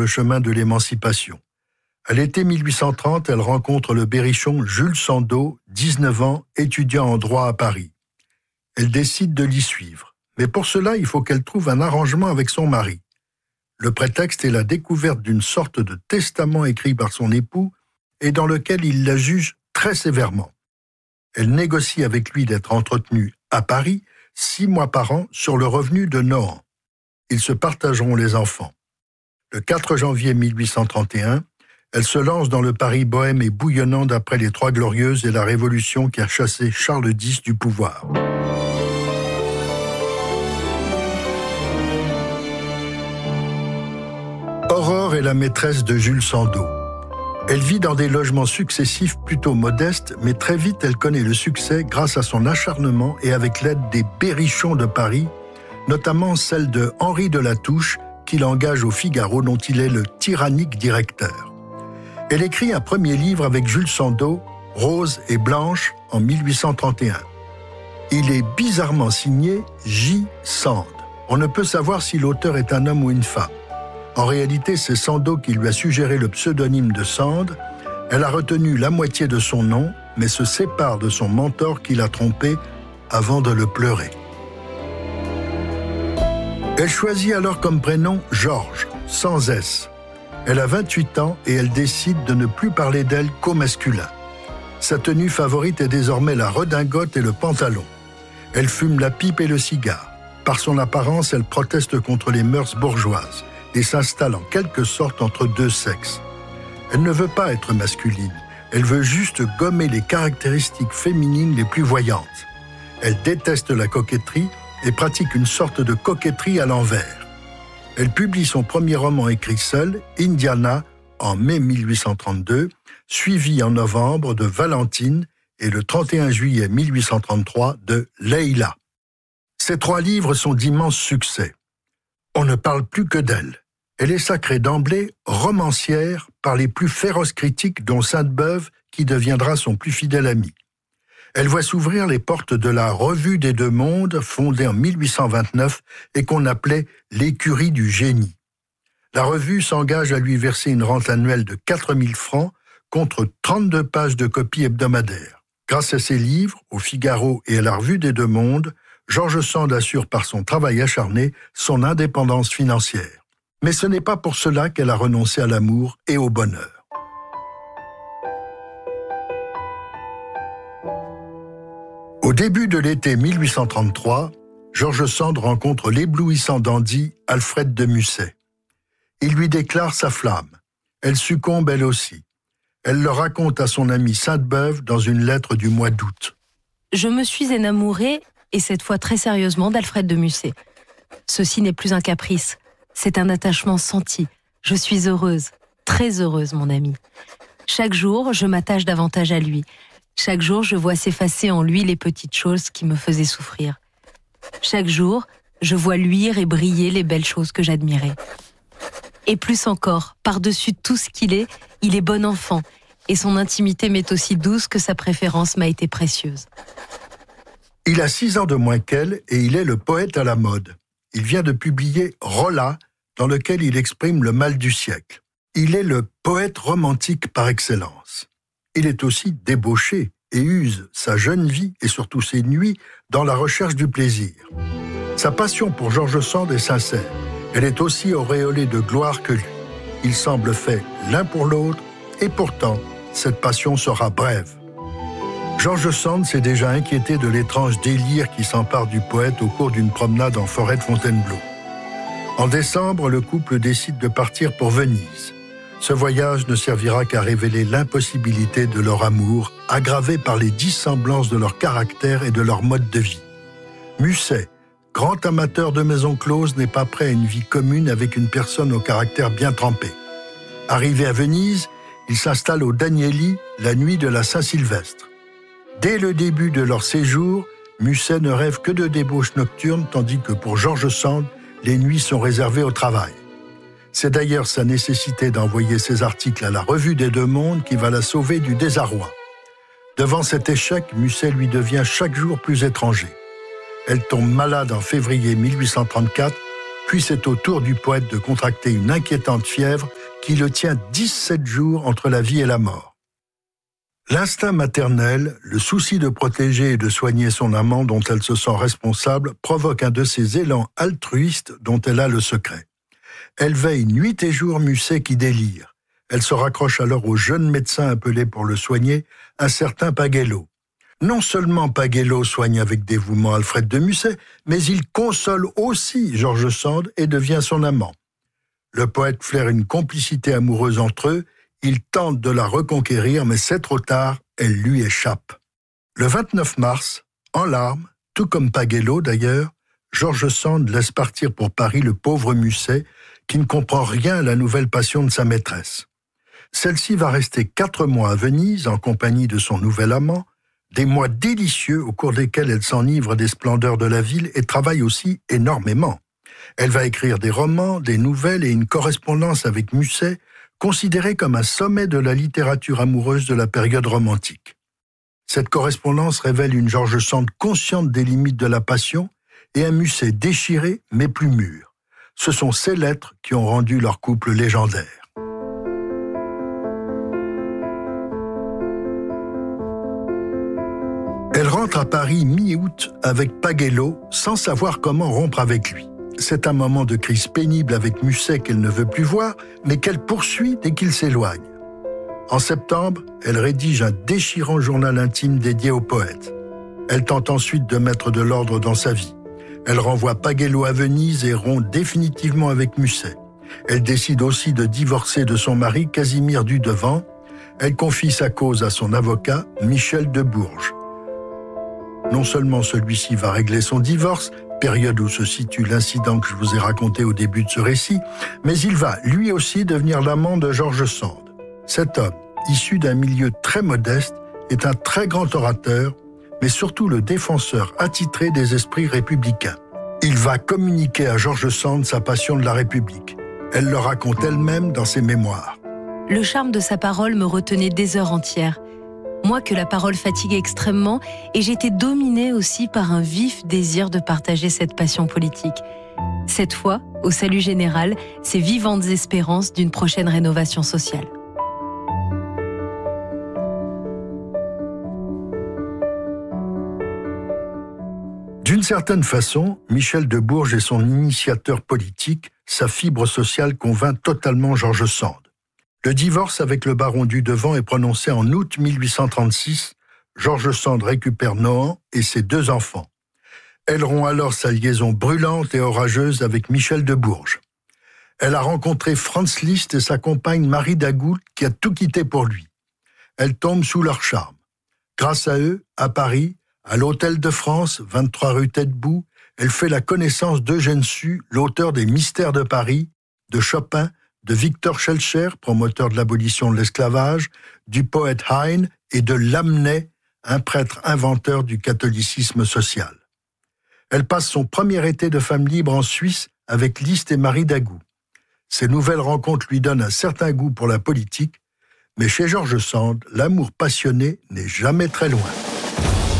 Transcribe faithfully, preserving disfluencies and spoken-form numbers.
le chemin de l'émancipation. À l'été mille huit cent trente, elle rencontre le berrichon Jules Sandeau, dix-neuf ans, étudiant en droit à Paris. Elle décide de l'y suivre. Mais pour cela, il faut qu'elle trouve un arrangement avec son mari. Le prétexte est la découverte d'une sorte de testament écrit par son époux et dans lequel il la juge très sévèrement. Elle négocie avec lui d'être entretenue à Paris six mois par an sur le revenu de Nohant. Ils se partageront les enfants. Le quatre janvier mille huit cent trente et un, elle se lance dans le Paris bohème et bouillonnant d'après les Trois Glorieuses et la Révolution qui a chassé Charles dix du pouvoir. Aurore est la maîtresse de Jules Sandeau. Elle vit dans des logements successifs plutôt modestes, mais très vite elle connaît le succès grâce à son acharnement et avec l'aide des berrichons de Paris, notamment celle de Henri de Latouche, qui l'engage au Figaro dont il est le tyrannique directeur. Elle écrit un premier livre avec Jules Sandeau, Rose et Blanche, en mille huit cent trente et un. Il est bizarrement signé J. Sand. On ne peut savoir si l'auteur est un homme ou une femme. En réalité, c'est Sandeau qui lui a suggéré le pseudonyme de Sand. Elle a retenu la moitié de son nom, mais se sépare de son mentor qui l'a trompé avant de le pleurer. Elle choisit alors comme prénom Georges, sans S. Elle a vingt-huit ans et elle décide de ne plus parler d'elle qu'au masculin. Sa tenue favorite est désormais la redingote et le pantalon. Elle fume la pipe et le cigare. Par son apparence, elle proteste contre les mœurs bourgeoises et s'installe en quelque sorte entre deux sexes. Elle ne veut pas être masculine, elle veut juste gommer les caractéristiques féminines les plus voyantes. Elle déteste la coquetterie et pratique une sorte de coquetterie à l'envers. Elle publie son premier roman écrit seule, Indiana, en mai mille huit cent trente-deux, suivi en novembre de Valentine et le trente et un juillet mille huit cent trente-trois de Leila. Ces trois livres sont d'immenses succès. On ne parle plus que d'elle. Elle est sacrée d'emblée romancière par les plus féroces critiques, dont Sainte-Beuve, qui deviendra son plus fidèle ami. Elle voit s'ouvrir les portes de la Revue des Deux Mondes, fondée en mille huit cent vingt-neuf et qu'on appelait l'écurie du génie. La revue s'engage à lui verser une rente annuelle de quatre mille francs contre trente-deux pages de copies hebdomadaires. Grâce à ses livres, au Figaro et à la Revue des Deux Mondes, George Sand assure par son travail acharné son indépendance financière. Mais ce n'est pas pour cela qu'elle a renoncé à l'amour et au bonheur. Au début de l'été mille huit cent trente-trois, George Sand rencontre l'éblouissant dandy Alfred de Musset. Il lui déclare sa flamme. Elle succombe elle aussi. Elle le raconte à son amie Sainte-Beuve dans une lettre du mois d'août. Je me suis énamourée, et cette fois très sérieusement, d'Alfred de Musset. Ceci n'est plus un caprice. C'est un attachement senti. Je suis heureuse, très heureuse, mon ami. Chaque jour, je m'attache davantage à lui. Chaque jour, je vois s'effacer en lui les petites choses qui me faisaient souffrir. Chaque jour, je vois luire et briller les belles choses que j'admirais. Et plus encore, par-dessus tout ce qu'il est, il est bon enfant, et son intimité m'est aussi douce que sa préférence m'a été précieuse. Il a six ans de moins qu'elle et il est le poète à la mode. Il vient de publier Rolla, dans lequel il exprime le mal du siècle. Il est le poète romantique par excellence. Il est aussi débauché et use sa jeune vie et surtout ses nuits dans la recherche du plaisir. Sa passion pour George Sand est sincère. Elle est aussi auréolée de gloire que lui. Ils semblent faits l'un pour l'autre et pourtant, cette passion sera brève. George Sand s'est déjà inquiété de l'étrange délire qui s'empare du poète au cours d'une promenade en forêt de Fontainebleau. En décembre, le couple décide de partir pour Venise. Ce voyage ne servira qu'à révéler l'impossibilité de leur amour, aggravé par les dissemblances de leur caractère et de leur mode de vie. Musset, grand amateur de maisons closes, n'est pas prêt à une vie commune avec une personne au caractère bien trempé. Arrivé à Venise, il s'installe au Danieli la nuit de la Saint-Sylvestre. Dès le début de leur séjour, Musset ne rêve que de débauches nocturnes, tandis que pour George Sand, les nuits sont réservées au travail. C'est d'ailleurs sa nécessité d'envoyer ses articles à la Revue des Deux Mondes qui va la sauver du désarroi. Devant cet échec, Musset lui devient chaque jour plus étranger. Elle tombe malade en février mille huit cent trente-quatre Puis c'est au tour du poète de contracter une inquiétante fièvre qui le tient dix-sept jours entre la vie et la mort. L'instinct maternel, le souci de protéger et de soigner son amant dont elle se sent responsable, provoque un de ces élans altruistes dont elle a le secret. Elle veille nuit et jour Musset qui délire. Elle se raccroche alors au jeune médecin appelé pour le soigner, un certain Pagello. Non seulement Pagello soigne avec dévouement Alfred de Musset, mais il console aussi George Sand et devient son amant. Le poète flaire une complicité amoureuse entre eux. Il tente de la reconquérir, mais c'est trop tard, elle lui échappe. Le vingt-neuf mars, en larmes, tout comme Pagello d'ailleurs, George Sand laisse partir pour Paris le pauvre Musset, qui ne comprend rien à la nouvelle passion de sa maîtresse. Celle-ci va rester quatre mois à Venise, en compagnie de son nouvel amant, des mois délicieux au cours desquels elle s'enivre des splendeurs de la ville et travaille aussi énormément. Elle va écrire des romans, des nouvelles et une correspondance avec Musset, considérée comme un sommet de la littérature amoureuse de la période romantique. Cette correspondance révèle une George Sand consciente des limites de la passion et un Musset déchiré mais plus mûr. Ce sont ces lettres qui ont rendu leur couple légendaire. Elle rentre à Paris mi-août avec Pagello sans savoir comment rompre avec lui. C'est un moment de crise pénible avec Musset qu'elle ne veut plus voir, mais qu'elle poursuit dès qu'il s'éloigne. En septembre, elle rédige un déchirant journal intime dédié au poète. Elle tente ensuite de mettre de l'ordre dans sa vie. Elle renvoie Pagello à Venise et rompt définitivement avec Musset. Elle décide aussi de divorcer de son mari, Casimir Dudevant. Elle confie sa cause à son avocat, Michel de Bourges. Non seulement celui-ci va régler son divorce, période où se situe l'incident que je vous ai raconté au début de ce récit, mais il va, lui aussi, devenir l'amant de George Sand. Cet homme, issu d'un milieu très modeste, est un très grand orateur, mais surtout le défenseur attitré des esprits républicains. Il va communiquer à George Sand sa passion de la République. Elle le raconte elle-même dans ses mémoires. Le charme de sa parole me retenait des heures entières. Moi que la parole fatigue extrêmement, et j'étais dominée aussi par un vif désir de partager cette passion politique. Cette fois, au salut général, ces vivantes espérances d'une prochaine rénovation sociale. D'une certaine façon, Michel de Bourges est son initiateur politique, sa fibre sociale convainc totalement George Sand. Le divorce avec le baron Dudevant est prononcé en août mille huit cent trente-six. George Sand récupère Nohant et ses deux enfants. Elle rompt alors sa liaison brûlante et orageuse avec Michel de Bourges. Elle a rencontré Franz Liszt et sa compagne Marie Dagoult qui a tout quitté pour lui. Elle tombe sous leur charme. Grâce à eux, à Paris, à l'Hôtel de France, vingt-trois rue Taitbout, elle fait la connaissance d'Eugène Sue, l'auteur des Mystères de Paris, de Chopin, de Victor Schellcher, promoteur de l'abolition de l'esclavage, du poète Heine et de Lamennais, un prêtre inventeur du catholicisme social. Elle passe son premier été de femme libre en Suisse avec Liszt et Marie Dagoult. Ces nouvelles rencontres lui donnent un certain goût pour la politique, mais chez George Sand, l'amour passionné n'est jamais très loin.